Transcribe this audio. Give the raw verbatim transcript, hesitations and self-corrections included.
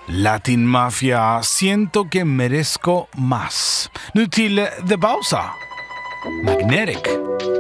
Latin Mafia, siento que merezco más. Nu till The Bausa, Magnetic.